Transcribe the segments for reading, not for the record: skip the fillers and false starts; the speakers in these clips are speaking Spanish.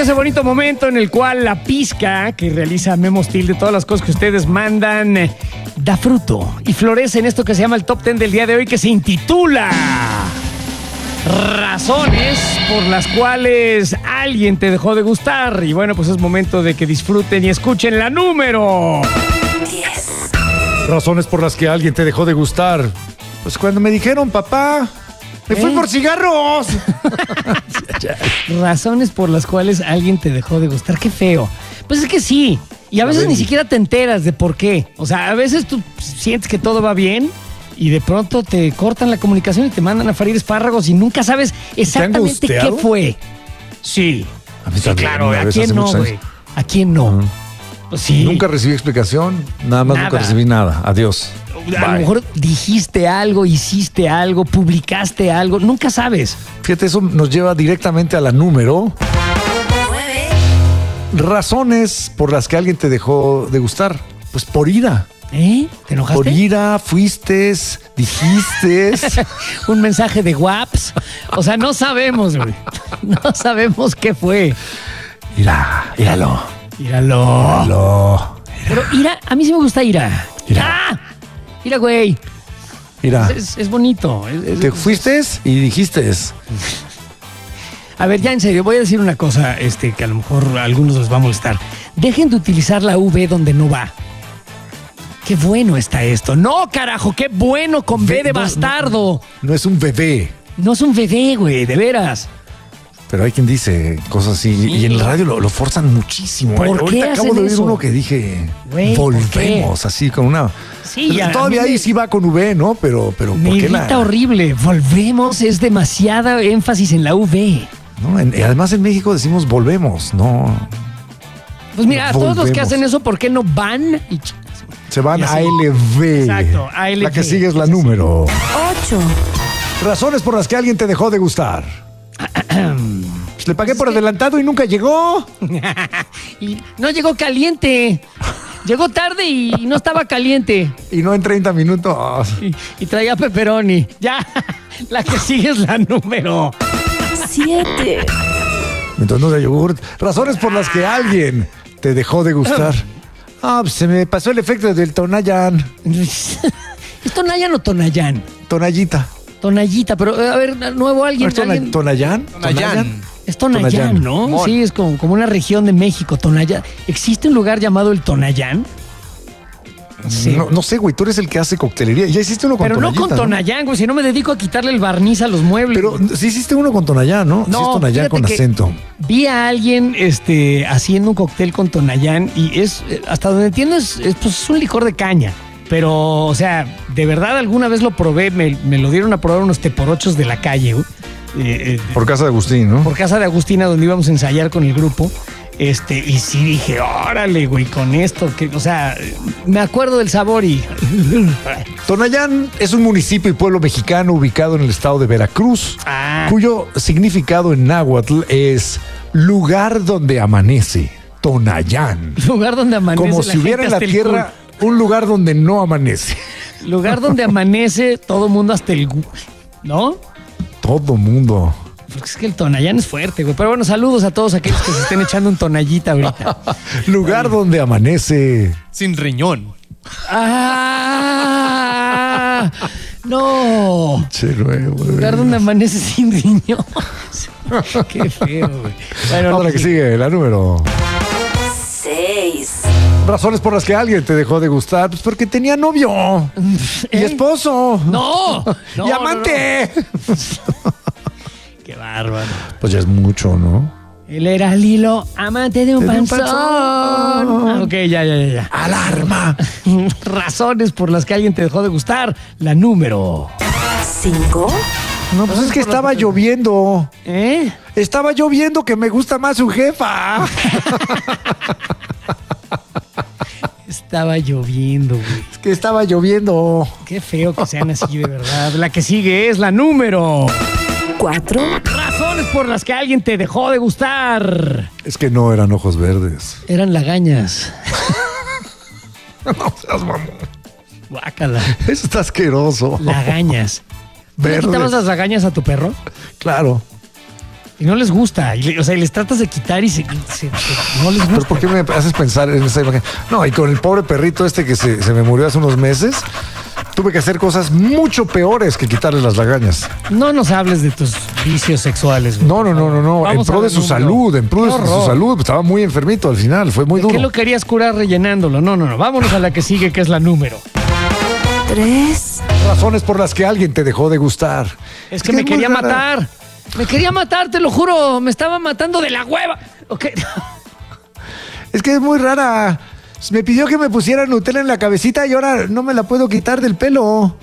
ese bonito momento en el cual la pizca que realiza Memo Steel de todas las cosas que ustedes mandan da fruto y florece en esto que se llama el Top 10 del día de hoy, que se intitula Razones por las cuales alguien te dejó de gustar. Y bueno, pues es momento de que disfruten y escuchen la número 10. Razones por las que alguien te dejó de gustar. Pues cuando me dijeron, papá, me fui por cigarros. Razones por las cuales alguien te dejó de gustar. Qué feo. Pues es que sí. Y a veces ni siquiera te enteras de por qué. O sea, a veces tú sientes que todo va bien y de pronto te cortan la comunicación y te mandan a freír espárragos y nunca sabes exactamente qué fue. Sí. A mí también, claro, ¿a quién no, güey? ¿A quién no? Pues sí. Nunca recibí explicación, nada más nunca recibí nada. Adiós. A lo mejor dijiste algo, hiciste algo, publicaste algo, nunca sabes. Fíjate, eso nos lleva directamente a la número 9. Razones por las que alguien te dejó de gustar. Pues por ira. ¿Te enojaste? Por ira, fuiste, dijiste. Un mensaje de WhatsApp. O sea, no sabemos, güey. No sabemos qué fue. Íralo. Pero ira, a mí sí me gusta ira. ¡Ah! Mira, güey. Mira. Es bonito. Te fuiste y dijiste. A ver, ya en serio, voy a decir una cosa que a lo mejor a algunos les va a molestar. Dejen de utilizar la V donde no va. Qué bueno está esto. No, carajo, qué bueno con B de bastardo. No es un bebé. No es un bebé, güey, de veras. Pero hay quien dice cosas así, sí, y en el radio lo forzan muchísimo. ¿Por qué acabo de oír uno que dije, güey, volvemos, así con una... Sí, todavía ahí sí va con V, ¿no? Pero me ¿por qué irrita horrible. Volvemos, es demasiada énfasis en la V. No, además en México decimos volvemos, no. Pues mira, a todos los que hacen eso, ¿por qué no van? Se van a ALV. Exacto, ALV. La que sigue es la número 8. Razones por las que alguien te dejó de gustar. Pues le pagué por adelantado y nunca llegó. Y no llegó caliente. Llegó tarde y no estaba caliente. Y no en 30 minutos. Y traía pepperoni. Ya, la que sigue es la número 7. Entonces no de yogurt. Razones por las que alguien te dejó de gustar. Pues se me pasó el efecto del Tonayan. ¿Es Tonayan o Tonayán? Tonallita. Tonallita, pero a ver, nuevo alguien. ¿Tonayán? Es Tonayán, ¿no? Mon. Sí, es como una región de México, Tonayán. ¿Existe un lugar llamado el Tonayán? Sí. No sé, güey, tú eres el que hace coctelería. Ya hiciste uno con Pero Tonayita, no con Tonayán, güey, si no me dedico a quitarle el barniz a los muebles. Pero sí hiciste uno con Tonayán, ¿no? No, sí es Tonayán con acento. Vi a alguien haciendo un cóctel con Tonayán y es, hasta donde entiendo, es un licor de caña. Pero, o sea, de verdad alguna vez lo probé, me lo dieron a probar unos teporochos de la calle, güey. Por casa de Agustín, ¿no? Por casa de Agustina, donde íbamos a ensayar con el grupo. Y sí dije, órale, güey, con esto, o sea, me acuerdo del sabor y... Tonayán es un municipio y pueblo mexicano ubicado en el estado de Veracruz, cuyo significado en náhuatl es lugar donde amanece. Tonayán. Lugar donde amanece. Como si hubiera en la tierra un lugar donde no amanece. Lugar donde amanece todo mundo hasta el... ¿No? Todo mundo. Porque es que el Tonayán es fuerte, güey. Pero bueno, saludos a todos aquellos que se estén echando un Tonallita ahorita. Lugar donde amanece. Sin riñón. ¡No! Lugar donde amanece sin riñón. Qué feo, güey. Bueno, ahora que sigue, la número 6. Razones por las que alguien te dejó de gustar. Pues porque tenía novio. Y esposo. ¡No! Y amante. No. Qué bárbaro. Pues ya es mucho, ¿no? Él era Lilo, amante de un panzón. Ok, ya. ¡Alarma! Razones por las que alguien te dejó de gustar. La número 5. No, pues es que estaba lloviendo. Estaba lloviendo, que me gusta más su jefa. Estaba lloviendo, güey. Es que estaba lloviendo. Qué feo que sean así, de verdad. La que sigue es la número 4. Razones por las que alguien te dejó de gustar. Es que no eran ojos verdes. Eran lagañas. No seas mamón. Guácala. Eso está asqueroso. Lagañas. ¿Le quitabas las lagañas a tu perro? Claro. Y no les gusta. Y les tratas de quitar y no les gusta. ¿Pero por qué me haces pensar en esa imagen? No, y con el pobre perrito que se me murió hace unos meses, tuve que hacer cosas mucho peores que quitarle las lagañas. No nos hables de tus vicios sexuales, güey. No. Vamos En pro a de ver su número. salud, en pro de Qué su horror. salud. Estaba muy enfermito al final, fue muy ¿De duro. qué lo querías curar rellenándolo? No. Vámonos a la que sigue, que es la número. 3, Razones por las que alguien te dejó de gustar. Es que me muy quería rara. matar. Me quería matar, te lo juro. Me estaba matando de la hueva. Ok. Es que es muy rara. Me pidió que me pusiera Nutella en la cabecita y ahora no me la puedo quitar del pelo.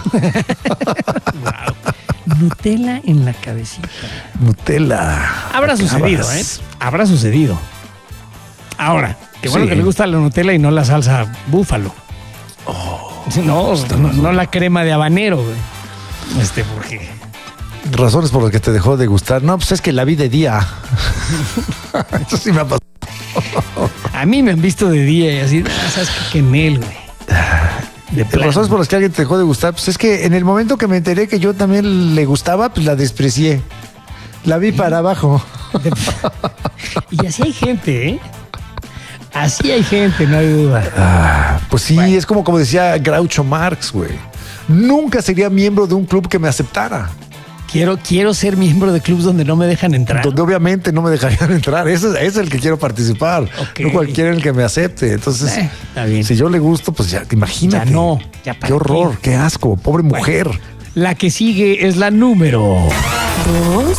Nutella en la cabecita. Nutella. Habrá sucedido, ¿eh? Habrá sucedido. Ahora, qué bueno Sí. que le gusta la Nutella y no la salsa búfalo. No la crema de habanero, güey. Porque... Razones por las que te dejó de gustar. No, pues es que la vi de día. Eso sí me ha pasado. A mí me han visto de día y así, ¿sabes qué? Que en él, güey. De plano. Razones por las que alguien te dejó de gustar. Pues es que en el momento que me enteré que yo también le gustaba, pues la desprecié. La vi para abajo. Y así hay gente, ¿eh? Así hay gente, no hay duda. Pues sí, es como decía Groucho Marx, güey. Nunca sería miembro de un club que me aceptara. Quiero ser miembro de clubs donde no me dejan entrar. Donde obviamente no me dejarían entrar. Ese es el que quiero participar. Ok. No cualquiera en el que me acepte. Entonces, Está bien. si yo le gusto, pues ya, imagínate. Ya no, ya para qué horror, qué asco. Pobre mujer. La que sigue es la número. 2,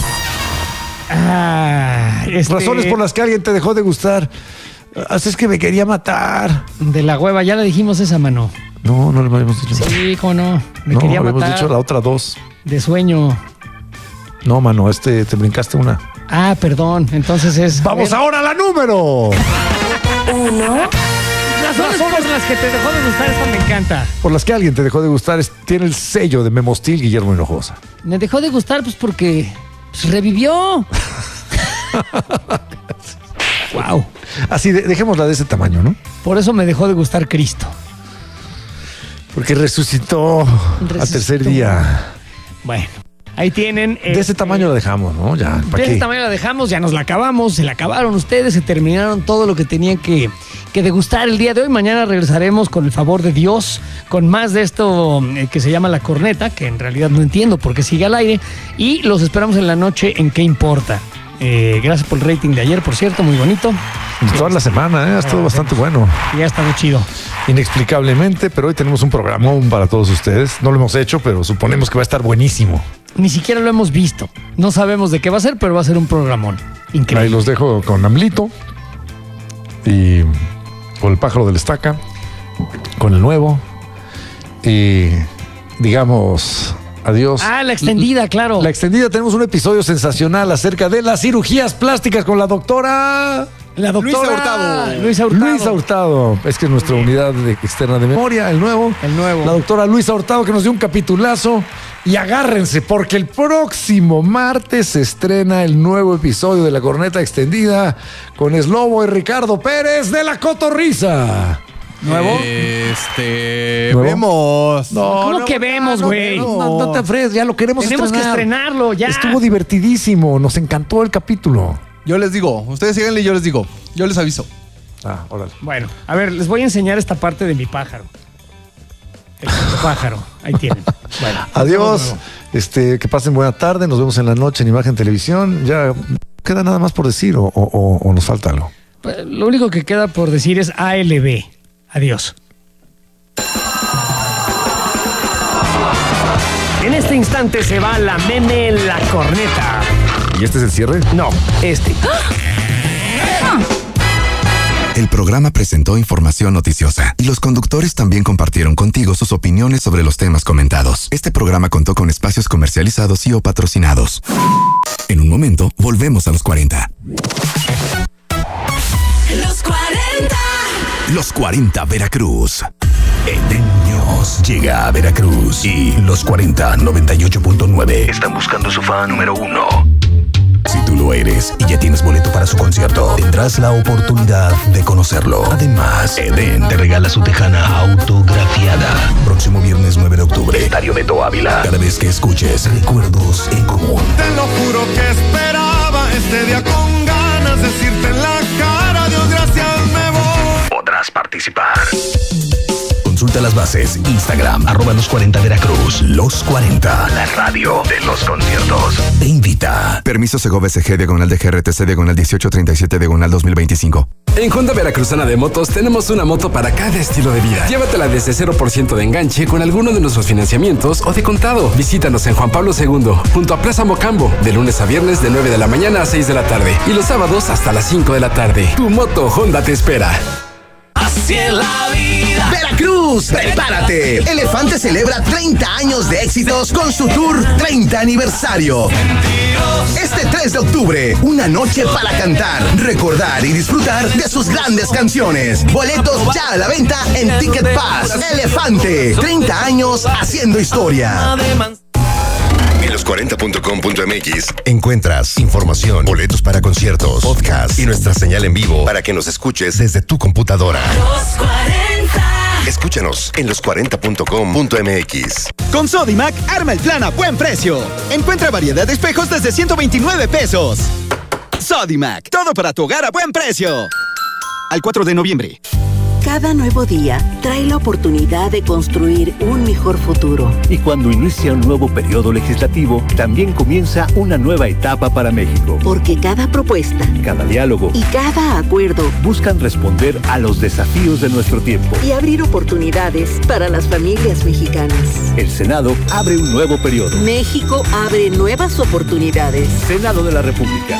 Razones por las que alguien te dejó de gustar. Así es que me quería matar. De la hueva, ya le dijimos esa, mano. No lo habíamos dicho. Sí, cómo no. Me No, quería habíamos matar. dicho la otra dos. De sueño. No, mano, te brincaste una. Ah, perdón. Entonces es. Vamos ahora a la número. 1, Razones por las que te dejó de gustar, esta me encanta. Por las que alguien te dejó de gustar, tiene el sello de Memostil Guillermo Hinojosa. Me dejó de gustar, pues porque revivió. Wow. Así, dejémosla de ese tamaño, ¿no? Por eso me dejó de gustar Cristo. Porque resucitó al tercer día. Bueno, ahí tienen. De ese tamaño la dejamos, ¿no? Ya, De ¿para ese qué? tamaño la dejamos, ya nos la acabamos, se la acabaron ustedes, se terminaron todo lo que tenían que degustar el día de hoy. Mañana regresaremos con el favor de Dios, con más de esto que se llama La Corneta, que en realidad no entiendo por qué sigue al aire, y los esperamos en la noche en ¿Qué importa? Gracias por el rating de ayer, por cierto, muy bonito. Toda la semana, ha estado bastante bueno. Y ya está muy chido. Inexplicablemente, pero hoy tenemos un programón para todos ustedes. No lo hemos hecho, pero suponemos que va a estar buenísimo. Ni siquiera lo hemos visto. No sabemos de qué va a ser, pero va a ser un programón. Increíble. Ahí los dejo con Amlito y con el pájaro del estaca, con el nuevo y digamos adiós. Ah, la extendida, claro. La extendida, tenemos un episodio sensacional acerca de las cirugías plásticas con la doctora Luisa Hurtado. Es que es nuestra unidad externa de memoria, el nuevo. La doctora Luisa Hurtado, que nos dio un capitulazo. Y agárrense, porque el próximo martes se estrena el nuevo episodio de La Corneta Extendida con Slobo y Ricardo Pérez de La Cotorrisa. ¿Nuevo? ¿Nuevo? Vemos. ¿Cómo que vemos, güey? No te afres, ya lo queremos Tenemos que estrenar. estrenarlo, ya. Estuvo divertidísimo, nos encantó el capítulo. Yo les digo, ustedes síganle y yo les digo. Yo les aviso. Órale. Bueno, a ver, les voy a enseñar esta parte de mi pájaro. El pájaro, ahí tienen. Bueno, Adiós, que pasen buena tarde, nos vemos en la noche en Imagen Televisión. Ya queda nada más por decir o nos falta algo. Pues, lo único que queda por decir es ALB. Adiós. En este instante se va la meme La Corneta. ¿Y este es el cierre? No, este. El programa presentó información noticiosa y los conductores también compartieron contigo sus opiniones sobre los temas comentados. Este programa contó con espacios comercializados y o patrocinados. En un momento, volvemos a los 40. los 40. Los 40 Veracruz. Edeños llega a Veracruz y los 40 98.9 están buscando su fan número 1. Si tú lo eres y ya tienes boleto para su concierto, tendrás la oportunidad de conocerlo. Además, Eden te regala su tejana autografiada. Próximo viernes 9 de octubre, Estadio Beto Ávila. Cada vez que escuches Recuerdos en Común. Te lo juro que esperaba este día con ganas de decirte en la cara, Dios gracias me voy. Podrás participar. Consulta las bases. Instagram, @los40 Veracruz. Los 40, la radio de los conciertos. Te invita. Permiso Segovia SG, /DGRTC, /1837, /2025. En Honda Veracruzana de Motos tenemos una moto para cada estilo de vida. Llévatela desde 0% de enganche con alguno de nuestros financiamientos o de contado. Visítanos en Juan Pablo II, junto a Plaza Mocambo, de lunes a viernes de 9 de la mañana a 6 de la tarde y los sábados hasta las 5 de la tarde. Tu moto Honda te espera. Así es la vida. Veracruz, prepárate. Elefante celebra 30 años de éxitos con su tour 30 aniversario. Este 3 de octubre, una noche para cantar, recordar y disfrutar de sus grandes canciones. Boletos ya a la venta en Ticket Pass. Elefante, 30 años haciendo historia. En los40.com.mx encuentras información, boletos para conciertos, podcast y nuestra señal en vivo para que nos escuches desde tu computadora. Los 40. Escúchanos en los40.com.mx. Con Sodimac, arma el plan a buen precio. Encuentra variedad de espejos desde 129 pesos. Sodimac, todo para tu hogar a buen precio. Al 4 de noviembre. Cada nuevo día trae la oportunidad de construir un mejor futuro. Y cuando inicia un nuevo periodo legislativo, también comienza una nueva etapa para México. Porque cada propuesta, cada diálogo y cada acuerdo buscan responder a los desafíos de nuestro tiempo y abrir oportunidades para las familias mexicanas. El Senado abre un nuevo periodo. México abre nuevas oportunidades. Senado de la República.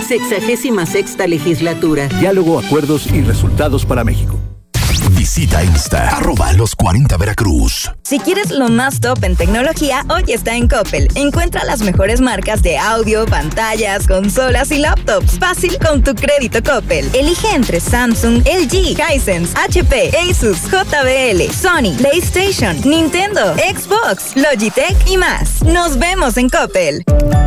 66ª legislatura. Diálogo, acuerdos y resultados para México. Visita Insta, @los40 Veracruz. Si quieres lo más top en tecnología, hoy está en Coppel. Encuentra las mejores marcas de audio, pantallas, consolas y laptops. Fácil con tu crédito Coppel. Elige entre Samsung, LG, Hisense, HP, Asus, JBL, Sony, PlayStation, Nintendo, Xbox, Logitech y más. Nos vemos en Coppel.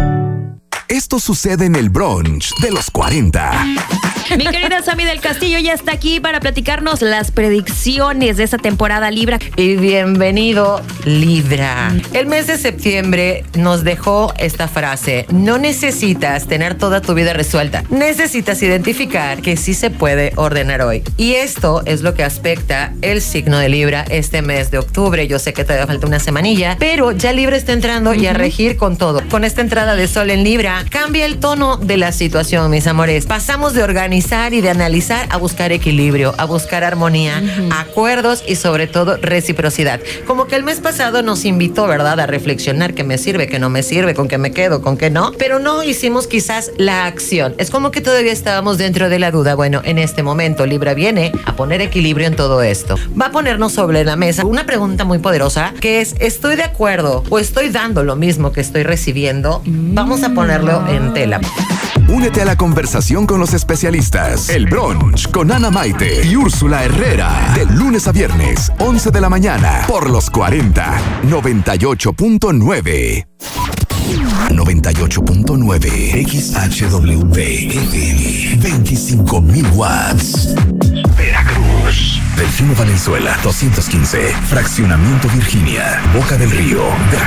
Esto sucede en el brunch de los 40. Mi querida Sammy del Castillo ya está aquí para platicarnos las predicciones de esta temporada Libra. Y bienvenido, Libra. El mes de septiembre nos dejó esta frase: no necesitas tener toda tu vida resuelta, necesitas identificar que sí se puede ordenar hoy. Y esto es lo que aspecta el signo de Libra este mes de octubre. Yo sé que todavía falta una semanilla, pero ya Libra está entrando y a regir con todo. Con esta entrada de Sol en Libra, cambia el tono de la situación, mis amores. Pasamos de organizar y de analizar a buscar equilibrio, a buscar armonía, acuerdos y sobre todo reciprocidad. Como que el mes pasado nos invitó, ¿verdad?, a reflexionar qué me sirve, qué no me sirve, con qué me quedo, con qué no, pero no hicimos quizás la acción. Es como que todavía estábamos dentro de la duda. Bueno, en este momento Libra viene a poner equilibrio en todo esto. Va a ponernos sobre la mesa una pregunta muy poderosa que es: ¿estoy de acuerdo o estoy dando lo mismo que estoy recibiendo? Vamos a ponerlo en tela. Únete a la conversación con los especialistas. El brunch con Ana Maite y Úrsula Herrera. De lunes a viernes, 11 de la mañana. Por los 40, 98.9. 98.9 XHWV FM. 25,000 watts. Veracruz. Delfino Valenzuela, 215. Fraccionamiento Virginia. Boca del Río.